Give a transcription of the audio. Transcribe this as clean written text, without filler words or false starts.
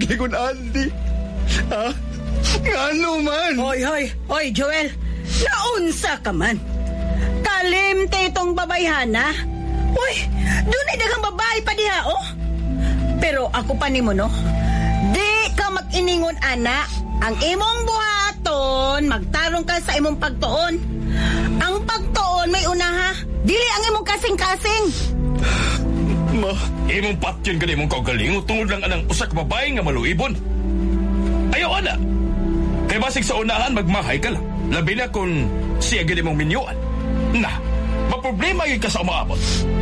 maglingon, Andy. Ha? Ngano man? Hoy, Joel. Naunsa ka man. Kalimte itong babayhana. Uy, doon ay dagang babae pa diha, oh. Pero ako pa nimo, no? Di ka mag-iningon, ana. Ang imong buhaton, magtarong ka sa imong pagtuon. Ang pagtuon may una, ha? Dili ang imong kasing-kasing. Ma, Imong patyon ka imong kaugalingo tungod lang anang usak babae nga maluibon. Ayaw, ana. Kay basig sa unahan, magmahay ka lang. Labi na kung siya gini mong minyuan. Na, maproblema yun ka sa umaabot.